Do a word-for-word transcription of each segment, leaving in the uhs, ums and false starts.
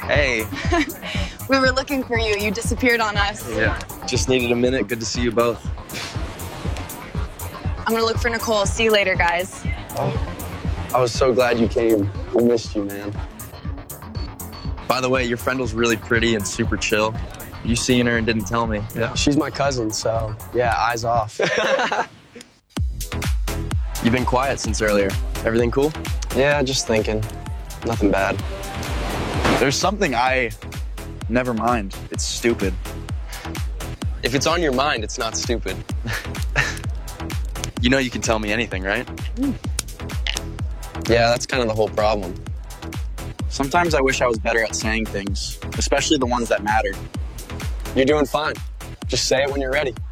Hey. We were looking for you. You disappeared on us. Yeah. Just needed a minute. Good to see you both. I'm gonna look for Nicole. See you later, guys. Oh, I was so glad you came. We missed you, man. By the way, your friend was really pretty and super chill. You seen her and didn't tell me. Yeah. She's my cousin, so yeah, eyes off. You've been quiet since earlier. Everything cool? Yeah, just thinking. Nothing bad. There's something I never mind. It's stupid. If it's on your mind, it's not stupid. You know you can tell me anything, right? Yeah, that's kind of the whole problem. Sometimes I wish I was better at saying things, especially the ones that matter. You're doing fine. Just say it when you're ready.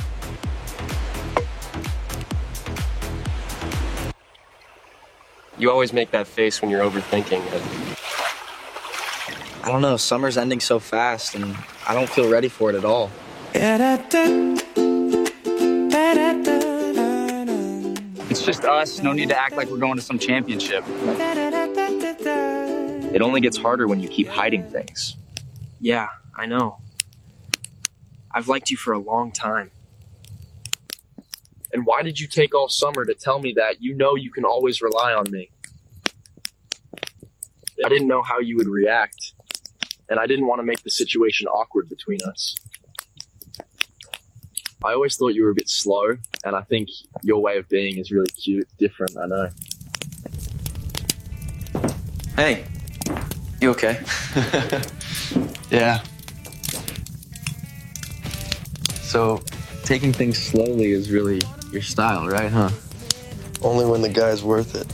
You always make that face when you're overthinking it. I don't know. Summer's ending so fast, and I don't feel ready for it at all. It's just us. No need to act like we're going to some championship. It only gets harder when you keep hiding things. Yeah, I know. I've liked you for a long time. And why did you take all summer to tell me that you know you can always rely on me? I didn't know how you would react, and I didn't want to make the situation awkward between us. I always thought you were a bit slow, and I think your way of being is really cute, different, I know. Hey, you okay? Yeah. So, taking things slowly is really your style, right, huh? Only when the guy's worth it.